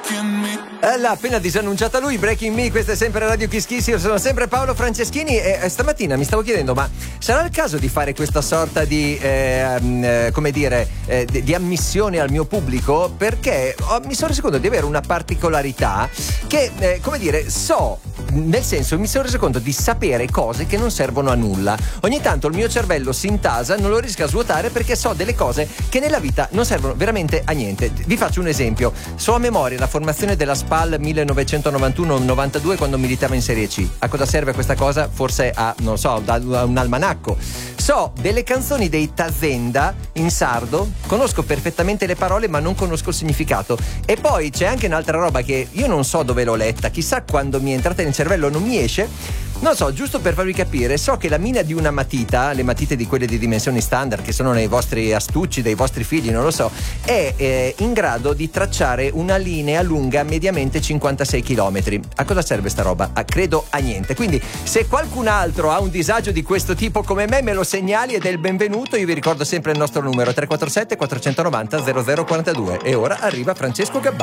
L'ha appena disannunciata lui, Breaking Me. Questa è sempre Radio Kiss Kiss. Io sono sempre Paolo Franceschini e stamattina mi stavo chiedendo, ma sarà il caso di fare questa sorta di come dire di ammissione al mio pubblico? Perché mi sono reso conto di avere una particolarità che come dire, nel senso, mi sono reso conto di sapere cose che non servono a nulla. Ogni tanto il mio cervello si intasa, non lo riesco a svuotare perché so delle cose che nella vita non servono veramente a niente. Vi faccio un esempio. So a memoria la formazione della SPAL 1991-92 quando militava in Serie C. A cosa serve questa cosa? Forse a un almanacco. So delle canzoni dei Tazenda in sardo, conosco perfettamente le parole ma non conosco il significato. E poi c'è anche un'altra roba che io non so dove l'ho letta, chissà quando mi è entrata nel cervello, non mi esce. Non so, giusto per farvi capire, so che la mina di una matita, le matite di quelle di dimensioni standard che sono nei vostri astucci, dei vostri figli, non lo so, è in grado di tracciare una linea lunga mediamente 56 km. A cosa serve sta roba? Credo a niente. Quindi se qualcun altro ha un disagio di questo tipo come me lo segnali ed è il benvenuto. Io vi ricordo sempre il nostro numero 347 490 0042. E ora arriva Francesco Gabbani.